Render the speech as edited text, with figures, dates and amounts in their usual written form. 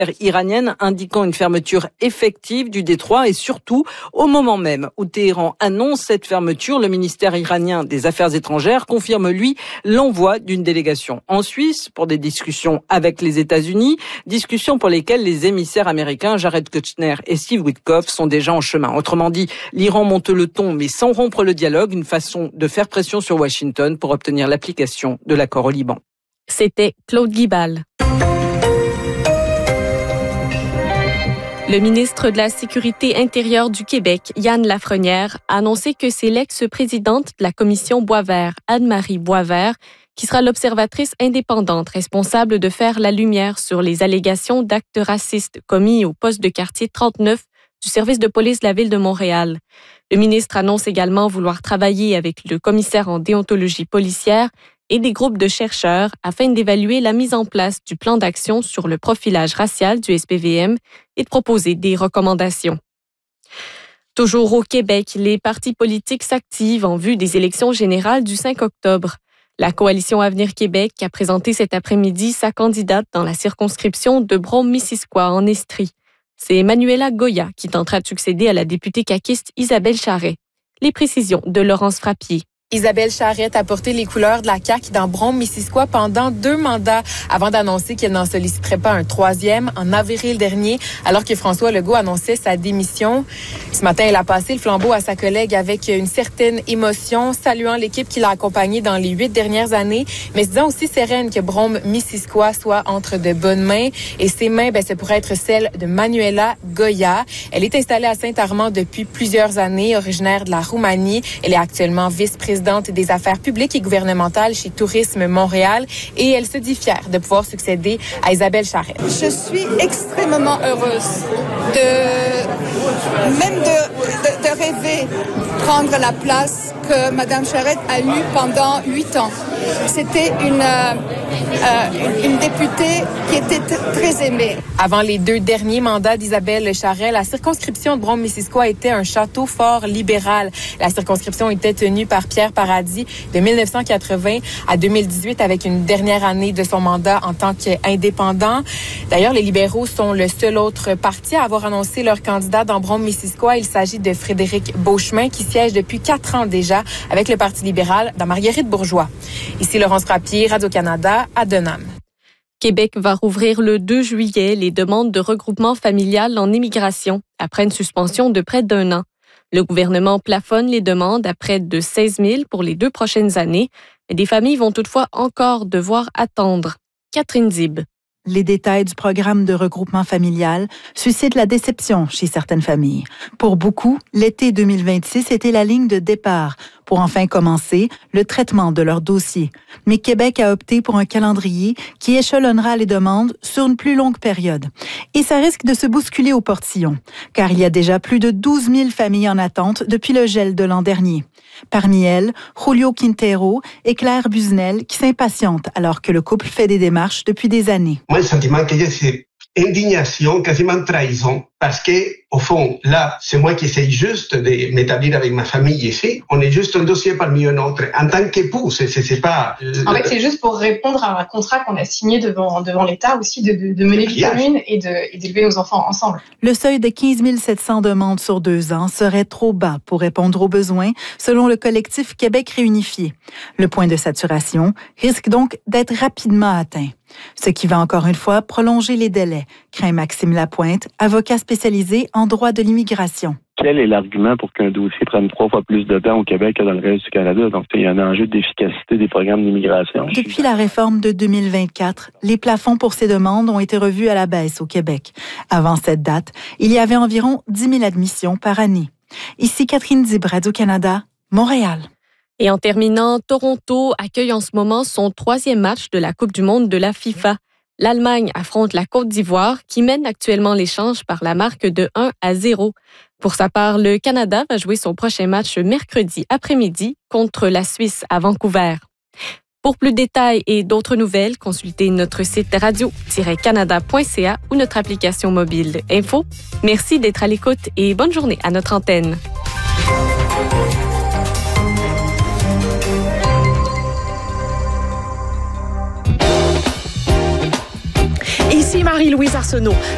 iranienne indiquant une fermeture effective du détroit et surtout au moment même où Téhéran annonce cette fermeture, le ministère iranien des Affaires étrangères confirme lui l'envoi d'une délégation en Suisse pour des discussions avec les États-Unis, discussions pour lesquelles les émissaires américains Jared Kushner et Steve Witkoff sont déjà en chemin. Autrement dit, l'Iran monte le ton mais sans rompre le dialogue, une façon de faire pression sur Washington pour obtenir l'application de l'accord au Liban. C'était Claude Guibal. Le ministre de la Sécurité intérieure du Québec, Yann Lafrenière, a annoncé que c'est l'ex-présidente de la commission Boisvert, Anne-Marie Boisvert, qui sera l'observatrice indépendante responsable de faire la lumière sur les allégations d'actes racistes commis au poste de quartier 39 du service de police de la Ville de Montréal. Le ministre annonce également vouloir travailler avec le commissaire en déontologie policière et des groupes de chercheurs afin d'évaluer la mise en place du plan d'action sur le profilage racial du SPVM et de proposer des recommandations. Toujours au Québec, les partis politiques s'activent en vue des élections générales du 5 octobre. La Coalition Avenir Québec a présenté cet après-midi sa candidate dans la circonscription de Brome-Missisquoi en Estrie. C'est Manuela Goya qui tentera de succéder à la députée caquiste Isabelle Charret. Les précisions de Laurence Frappier. Isabelle Charrette a porté les couleurs de la CAQ dans Brome-Missisquoi pendant 2 mandats avant d'annoncer qu'elle n'en solliciterait pas un 3e en avril dernier, alors que François Legault annonçait sa démission. Ce matin, elle a passé le flambeau à sa collègue avec une certaine émotion, saluant l'équipe qui l'a accompagnée dans les 8 dernières années, mais se disant aussi sereine que Brome-Missisquoi soit entre de bonnes mains. Et ces mains, ce pourrait être celles de Manuela Goya. Elle est installée à Saint-Armand depuis plusieurs années, originaire de la Roumanie. Elle est actuellement vice-présidente des affaires publiques et gouvernementales chez Tourisme Montréal et elle se dit fière de pouvoir succéder à Isabelle Charrette. Je suis extrêmement heureuse de rêver prendre la place que Mme Charrette a eue pendant 8 ans. C'était une députée qui était très aimée. Avant les 2 derniers mandats d'Isabelle Charrette, la circonscription de Brome-Missisquoi était un château fort libéral. La circonscription était tenue par Pierre Paradis de 1980 à 2018 avec une dernière année de son mandat en tant qu'indépendant. D'ailleurs, les libéraux sont le seul autre parti à avoir annoncé leur candidat dans Brome-Missisquoi. Il s'agit de Frédéric Beauchemin qui siège depuis 4 ans déjà avec le Parti libéral dans Marguerite Bourgeois. Ici Laurence Frappier, Radio-Canada, à Denham. Québec va rouvrir le 2 juillet les demandes de regroupement familial en immigration après une suspension de près d'1 an. Le gouvernement plafonne les demandes à près de 16 000 pour les 2 prochaines années, mais des familles vont toutefois encore devoir attendre. Catherine Zib. Les détails du programme de regroupement familial suscitent la déception chez certaines familles. Pour beaucoup, l'été 2026 était la ligne de départ pour enfin commencer le traitement de leur dossier. Mais Québec a opté pour un calendrier qui échelonnera les demandes sur une plus longue période. Et ça risque de se bousculer au portillon, car il y a déjà plus de 12 000 familles en attente depuis le gel de l'an dernier. Parmi elles, Julio Quintero et Claire Busnel qui s'impatientent alors que le couple fait des démarches depuis des années. Moi, le sentiment que j'ai, c'est indignation, quasiment trahison, parce que, au fond, là, c'est moi qui essaye juste de m'établir avec ma famille ici. On est juste un dossier parmi un autre. En tant qu'époux, c'est pas... En fait, c'est juste pour répondre à un contrat qu'on a signé devant l'État aussi de mener vie commune et d'élever nos enfants ensemble. Le seuil de 15 700 demandes sur 2 ans serait trop bas pour répondre aux besoins, selon le collectif Québec réunifié. Le point de saturation risque donc d'être rapidement atteint. Ce qui va encore une fois prolonger les délais, craint Maxime Lapointe, avocat spécialisé en droit de l'immigration. Quel est l'argument pour qu'un dossier prenne 3 fois plus de temps au Québec que dans le reste du Canada? Donc, il y a un enjeu d'efficacité des programmes d'immigration. Depuis la réforme de 2024, les plafonds pour ces demandes ont été revus à la baisse au Québec. Avant cette date, il y avait environ 10 000 admissions par année. Ici Catherine Zib, Radio-Canada, Montréal. Et en terminant, Toronto accueille en ce moment son 3e match de la Coupe du monde de la FIFA. L'Allemagne affronte la Côte d'Ivoire qui mène actuellement l'échange par la marque de 1-0. Pour sa part, le Canada va jouer son prochain match mercredi après-midi contre la Suisse à Vancouver. Pour plus de détails et d'autres nouvelles, consultez notre site radio-canada.ca ou notre application mobile Info. Merci d'être à l'écoute et bonne journée à notre antenne. Ici Marie-Louise Arsenault.